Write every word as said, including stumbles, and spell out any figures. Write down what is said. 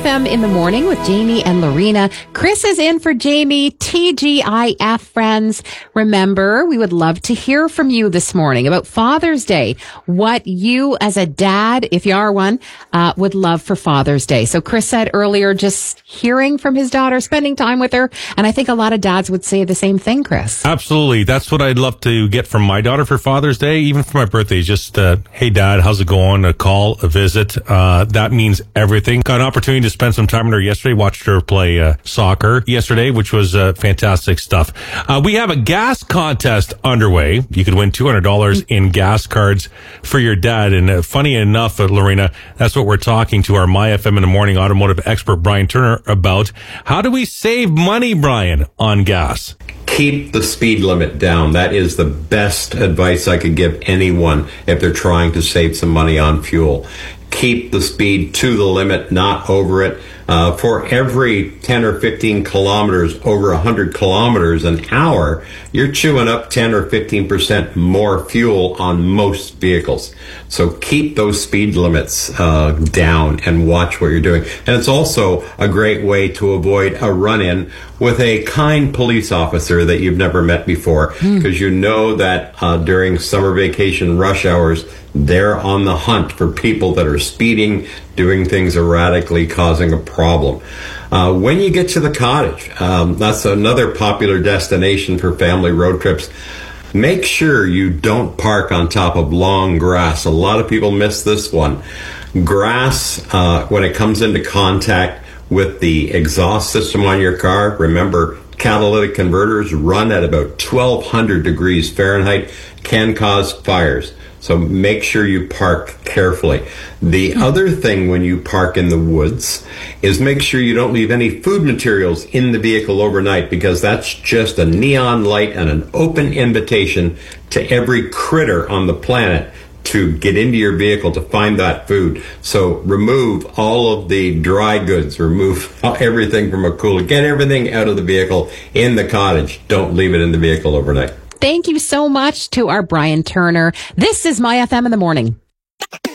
M in the morning with Jamie and Lorena. Chris is in for Jamie. T G I F, friends. Remember, we would love to hear from you this morning about Father's Day. What you as a dad, if you are one, uh, would love for Father's Day. So Chris said earlier, just hearing from his daughter, spending time with her. And I think a lot of dads would say the same thing, Chris. Absolutely. That's what I'd love to get from my daughter for Father's Day, even for my birthday. Just, uh, hey, Dad, how's it going? A call, a visit. Uh, that means everything. Got an opportunity to spend some time with her yesterday. Watched her play uh, soccer yesterday, which was uh, fantastic stuff. Uh, we have a gas contest underway. You could win two hundred dollars in gas cards for your dad. And uh, funny enough, uh, Lorena, that's what we're talking to our My F M in the Morning automotive expert, Brian Turner, about. How do we save money, Brian, on gas? Keep the speed limit down. That is the best advice I could give anyone if they're trying to save some money on fuel. Keep the speed to the limit, not over it. Uh, for every ten or fifteen kilometers over one hundred kilometers an hour, you're chewing up ten or fifteen percent more fuel on most vehicles. So keep those speed limits uh, down and watch what you're doing. And it's also a great way to avoid a run-in with a kind police officer that you've never met before, because mm. you know that uh, during summer vacation rush hours, they're on the hunt for people that are speeding, doing things erratically, causing a problem. Uh, when you get to the cottage, um, that's another popular destination for family road trips. Make sure you don't park on top of long grass. A lot of people miss this one. Grass, uh, when it comes into contact with the exhaust system on your car, remember, catalytic converters run at about twelve hundred degrees Fahrenheit, can cause fires. So make sure you park carefully. The other thing when you park in the woods is make sure you don't leave any food materials in the vehicle overnight, because that's just a neon light and an open invitation to every critter on the planet to get into your vehicle to find that food. So remove all of the dry goods, remove everything from a cooler, get everything out of the vehicle in the cottage. Don't leave it in the vehicle overnight. Thank you so much to our Brian Turner. This is My F M in the Morning.